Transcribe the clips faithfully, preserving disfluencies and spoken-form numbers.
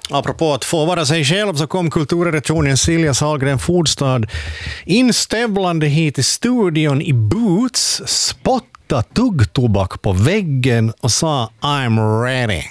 Apropå att få vara sig själv så kom kulturredaktionen Silja Sahlgren Fordstad instävlande hit i studion i boots, spotta tuggtobak på väggen och sa I'm ready.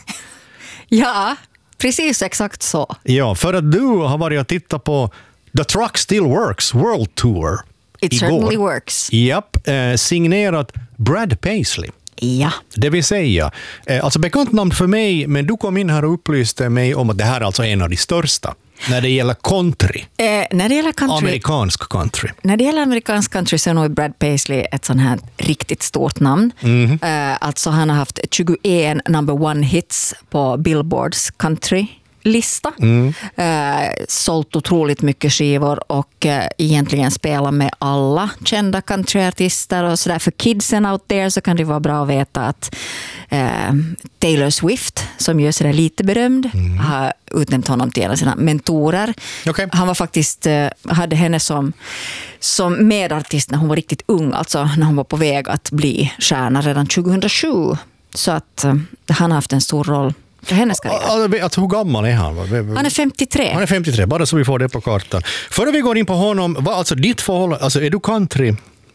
Ja, precis exakt så. Ja, för att du har varit och tittat på The Truck Still Works World Tour. It igår. certainly works. Japp, eh, signerat Brad Paisley. Ja. Det vill säga, eh, alltså bekant namn för mig, men du kom in här och upplyste mig om att det här är alltså en av de största när det gäller country. Eh, när det gäller country. Amerikansk country. När det gäller amerikansk country så är nog Brad Paisley ett sånt här riktigt stort namn. Mm. Eh, alltså han har haft tjugoett number one hits på Billboards country lista. Mm. Eh, sålt otroligt mycket skivor och eh, egentligen spelat med alla kända countryartister och sådär. För kidsen out there så kan det vara bra att veta att eh, Taylor Swift, som ju är sådär lite berömd, mm. har utnämnt honom till en av sina mentorer. Okay. Han var faktiskt, eh, hade henne som, som medartist när hon var riktigt ung, alltså när hon var på väg att bli stjärna redan tjugohundrasju. Så att eh, han har haft en stor roll för hennes karriär. Alltså, hur gammal är han? Han är femtiotre. Han är femtiotre, bara så vi får det på kartan. Före vi går in på honom, vad, alltså ditt förhållande, alltså är du country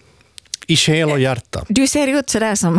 i själ och hjärta? Du ser ut sådär som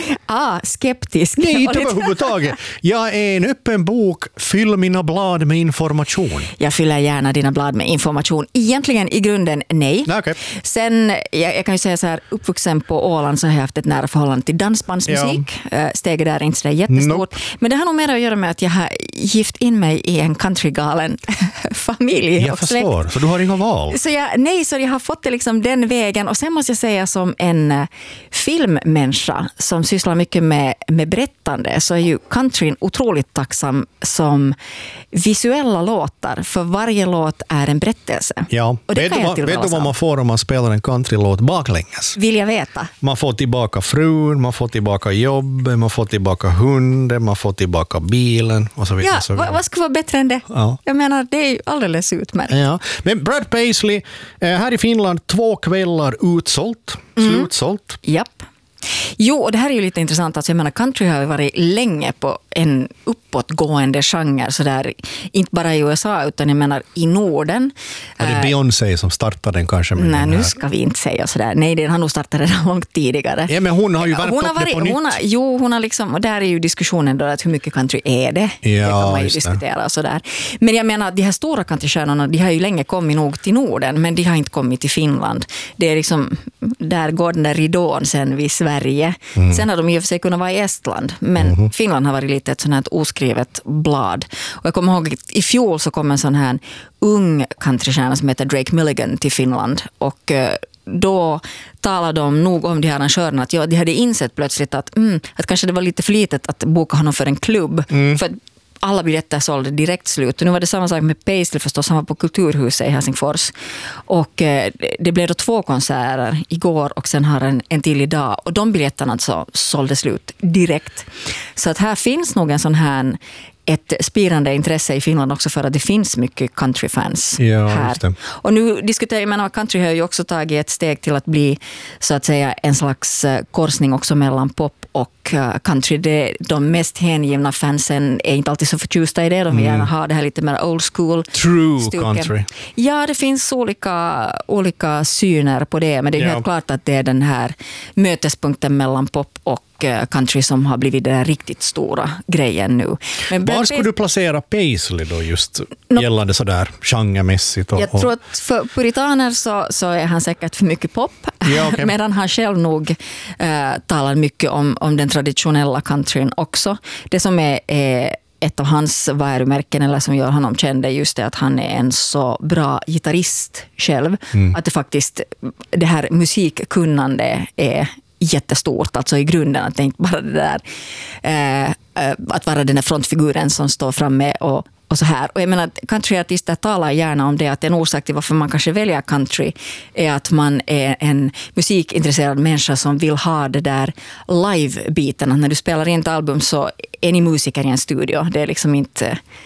ah, skeptisk. Nej, inte överhuvudtaget. Jag är en öppen bok, fyll mina blad med information. Jag fyller gärna dina blad med information. Egentligen i grunden nej. Okay. Sen, jag, jag kan ju säga så här, uppvuxen på Åland så har jag haft ett nära förhållande till dansbandsmusik. Ja. Steget där är inte så jättestort. Nope. Men det har nog mer att göra med att jag har gift in mig i en countrygalen familj. Jag förstår, så du har inga val. Så jag, nej, så jag har fått det liksom den vägen. Och sen måste jag säga som en filmmänniska som sysslar mycket med, med berättande, så är ju countryn otroligt tacksam som visuella låtar, för varje låt är en berättelse. Ja, och det vet, du, vad, vet du vad man får om man spelar en countrylåt baklänges? Vill jag veta. Man får tillbaka frun, man får tillbaka jobbet, man får tillbaka hunden, man får tillbaka bilen och så vidare. Ja, vad, vad ska vara bättre än det? Ja. Jag menar, det är ju alldeles utmärkt. Ja. Men Brad Paisley, här i Finland, två kvällar utsålt, mm. slutsålt. Japp. Jo, och det här är ju lite intressant. Alltså, jag menar, country har ju varit länge på en uppåtgående genre. Så där, inte bara i U S A utan jag menar i Norden. Var det Beyoncé som startade den kanske? Med nej, den nu ska vi inte säga sådär. Nej, den har nog startat redan långt tidigare. Ja, men hon har ju värmt hon har upp det på nytt. Hon har, jo, hon har liksom, och där är ju diskussionen då att hur mycket country är det? Ja, det kan man ju just diskutera och sådär. Men jag menar att de här stora countrystjärnorna, de har ju länge kommit nog till Norden, men de har inte kommit till Finland. Det är liksom, där går den där ridån sen vid Sverige. Mm. Sen har de ju för sig kunnat vara i Estland, men mm. Finland har varit lite ett sånt här oskrivet blad. Och jag kommer ihåg att i fjol så kom en sån här ung countrystjärna som heter Drake Milligan till Finland, och då talade de nog om de här arrangörerna att ja, de hade insett plötsligt att, mm, att kanske det var lite för litet att boka honom för en klubb, mm. för alla biljetter sålde direkt slut. Och nu var det samma sak med Paisley förstås. Han var på Kulturhuset i Helsingfors. Och eh, det blev då två konserter igår och sen har en, en till idag. Och de biljetterna alltså sålde slut direkt. Så att här finns nog en sån här ett spirande intresse i Finland också för att det finns mycket countryfans ja, här. Och nu diskuterar jag, men country har ju också tagit ett steg till att bli så att säga en slags korsning också mellan pop och country. Det, de mest hängivna fansen är inte alltid så förtjusta i det. De vill mm. gärna ha det här lite mer old school. True stuken. Country. Ja, det finns olika, olika syner på det, men det är ja. helt klart att det är den här mötespunkten mellan pop och country som har blivit den riktigt stora grejen nu. Men var skulle du placera Paisley då just no, gällande sådär genremässigt? Och, jag tror att för puritaner så, så är han säkert för mycket pop. Ja, okay. Medan han själv nog äh, talar mycket om, om den traditionella countryn också. Det som är, är ett av hans varumärken eller som gör honom känd är just det att han är en så bra gitarrist själv. Mm. Att det faktiskt, det här musikkunnande är jättestort, alltså i grunden, att det inte bara det där eh, att vara den här frontfiguren som står framme och, och så här. Och jag menar, countryartister talar gärna om det, att en orsak till varför man kanske väljer country är att man är en musikintresserad människa som vill ha det där live-biten. När du spelar in ett album så är ni musiker i en studio. Det är liksom inte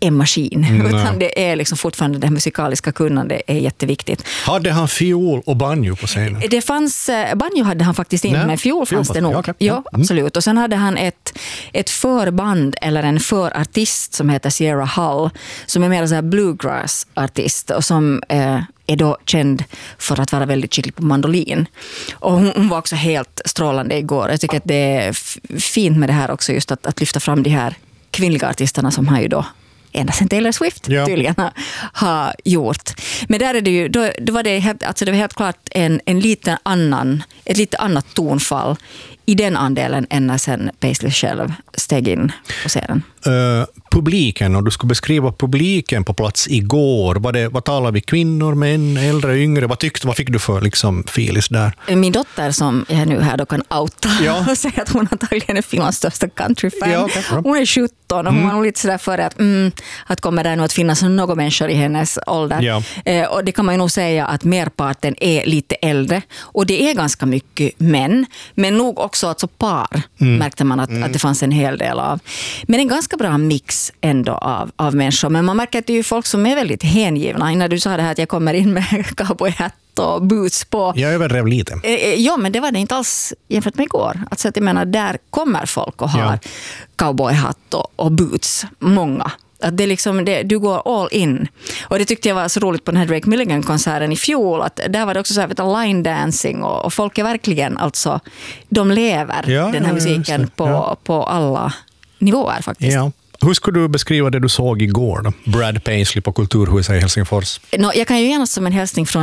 en maskin, mm, utan det är liksom fortfarande det musikaliska kunnandet är jätteviktigt. Hade han fiol och banjo på scenen? Det fanns, banjo hade han faktiskt inte, men fiol fanns det nog. Ja, okay. Ja, absolut. Och sen hade han ett, ett förband eller en förartist som heter Sierra Hull, som är mer så här bluegrass-artist och som eh, är då känd för att vara väldigt skicklig på mandolin. Och hon, hon var också helt strålande igår. Jag tycker att det är f- fint med det här också, just att, att lyfta fram de här kvinnliga artisterna som har ju då ända sedan Taylor Swift ja. tydligen har gjort. Men där är det ju, då, då var det helt, alltså det var helt klart en, en liten annan, ett lite annat tonfall i den andelen än när sen Paisley själv steg in på scenen. Uh, publiken, och du skulle beskriva publiken på plats igår. Var det, vad talar vi? Kvinnor, män, äldre, yngre? Vad tyckte, vad fick du för liksom filis där? Min dotter som jag nu här då kan outa ja. och säga att hon antagligen är Finlands största countryfan. Ja, okay. Hon är sjutton och hon mm. var lite sådär för att, mm, att kommer det nog att finnas några människor i hennes ålder. Ja. Eh, och det kan man ju nog säga att merparten är lite äldre. Och det är ganska mycket män, men nog också alltså par mm. märkte man att, mm. att det fanns en hel del av. Men en ganska bra mix ändå av, av människor. Men man märker att det är ju folk som är väldigt hängivna. Innan du sa det här att jag kommer in med cowboyhatt och boots på. Jag överdrev lite. Ja, men det var det inte alls jämfört med igår. Alltså att jag menar, där kommer folk och har ja. cowboyhatt och, och boots. Många. Att det liksom, det, du går all in. Och det tyckte jag var så roligt på den här Drake Milligan-konserten i fjol. Att där var det också så här, vet du, line dancing och, och folk är verkligen, alltså, de lever ja, den här ja, musiken på, ja. på alla nivåer faktiskt. Ja. Hur skulle du beskriva det du såg igår då? Brad Paisley på Kulturhuset i Helsingfors. No, jag kan ju gärna som en hälsning från